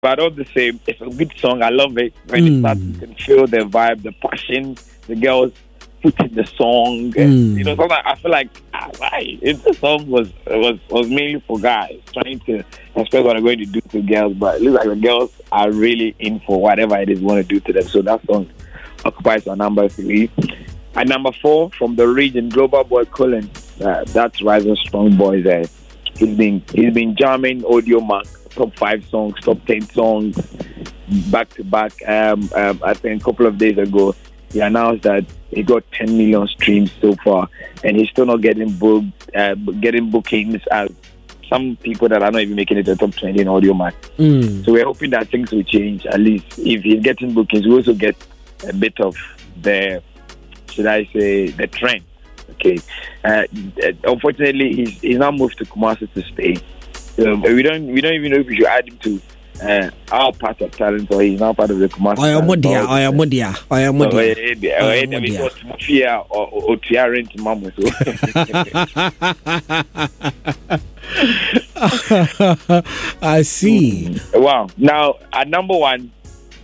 But all the same, it's a good song. I love it. When it starts, you can feel the vibe, the passion, the girls put in the song. And, you know, sometimes I feel like, the song was mainly for guys, trying to express what I'm going to do to girls. But it looks like the girls are really in for whatever it is we want to do to them. So that song occupies our number 3. At number 4, from the region, Global Boy Cullen. That's Rising Strong Boys. He's been jamming Audio Mark. Top 5 songs, top 10 songs, back to back. I think a couple of days ago, he announced that he got 10 million streams so far, and he's still not getting bookings as some people that are not even making it to the top 20 in Audio Mark. So we're hoping that things will change. At least if he's getting bookings, we also get a bit of the, should I say, the trend. Okay. Unfortunately, he's now moved to Kumasi to stay. We don't even know if we should add him to our part of talent, or he's now part of the Kumasi. I am I see. Wow. Now at number 1,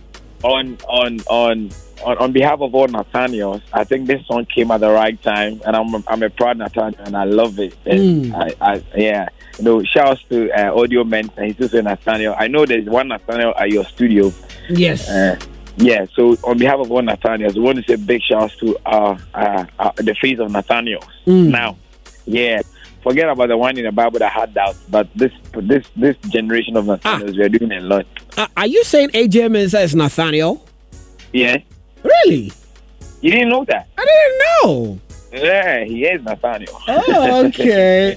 on behalf of all Nathaniels, I think this song came at the right time, and I'm a proud Nathaniel, and I love it. And you know, shouts to Audio Men and Jesus and Nathaniel. I know there's one Nathaniel at your studio. Yes. So on behalf of all Nathaniels, we want to say big shouts to the face of Nathaniel. Now, forget about the one in the Bible that had doubts, but this generation of Nathaniels, we are doing a lot. Are you saying AJ Mensah is Nathaniel? Yeah. Really? You didn't know that? I didn't know. Yeah, he is Nathaniel. Oh, okay.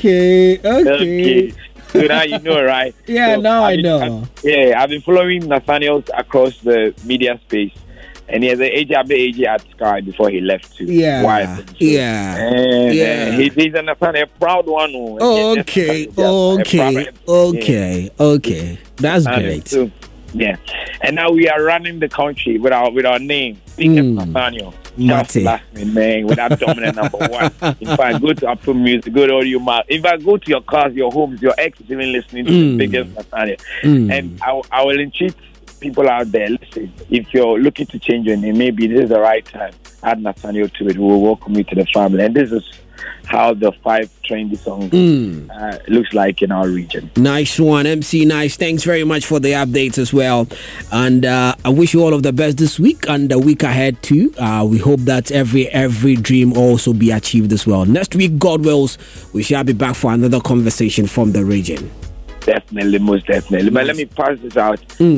So now you know, right? Yeah, so now I know. I've been following Nathaniel across the media space, and he has an AJ at Sky before he left too. Yeah. He's a Nathaniel, a proud one. Okay. That's great. So, and now we are running the country with our name. Biggest Nathaniel. Last name with that dominant number 1. In fact, go to Apple Music, go to Audio Mark. In fact, go to your cars, your homes, your ex is even listening to the biggest Nathaniel. And I will entreat people out there. Listen, if you're looking to change your name, maybe this is the right time. Add Nathaniel to it. We will welcome you to the family. And this is how the 5 trendy songs looks like in our region. Nice one, MC Nice. Thanks very much for the updates as well. And I wish you all of the best this week and the week ahead too. We hope that every dream also be achieved as well. Next week, God wills, we shall be back for another conversation from the region. Definitely, most definitely. But let me pass this out.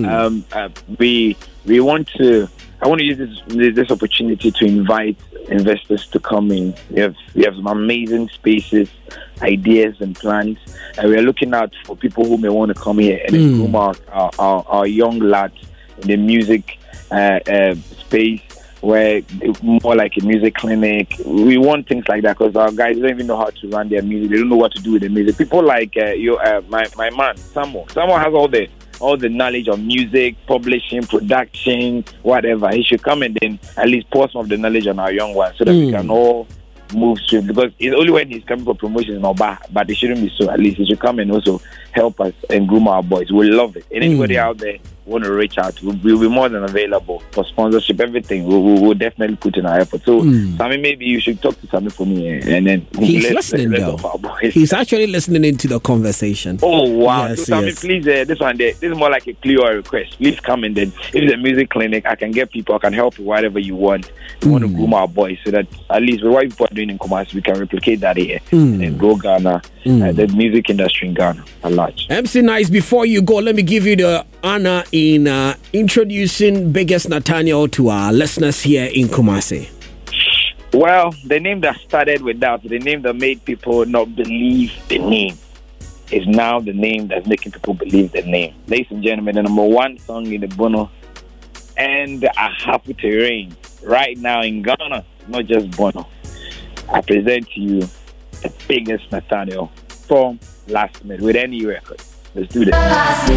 I want to use this opportunity to invite investors to come in. We have some amazing spaces, ideas, and plans. And we are looking out for people who may want to come here and groom our young lads in the music space, where more like a music clinic. We want things like that because our guys don't even know how to run their music. They don't know what to do with the music. People like my man Samuel. Samuel has all the knowledge of music, publishing, production, whatever. He should come and then at least pour some of the knowledge on our young ones so that we can all move straight. Because it's only when he's coming for promotions in Oba, but it shouldn't be so. At least he should come and also help us and groom our boys. We love it. And anybody out there want to reach out, we'll be more than available for sponsorship, everything. We'll definitely put in our effort. So, Sammy, maybe you should talk to Sammy for me, and then he's listening though. He's actually listening into the conversation. Oh wow! Yes, so Sammy, please, this is more like a plea or a request. Please come and then, if it's a music clinic, I can get people, I can help you whatever you want. We want to groom our boys so that at least what people are doing in Kumasi, we can replicate that here and grow Ghana, the music industry in Ghana a lot. MC Nice, before you go, let me give you the honor in introducing Biggest Nathaniel to our listeners here in Kumasi. Well, the name that started with doubt, the name that made people not believe the name, is now the name that's making people believe the name. Ladies and gentlemen, the number 1 song in the Bono and A Happy to Rain right now in Ghana, not just Bono. I present to you the Biggest Nathaniel from Last Minute with any record. Let's do this.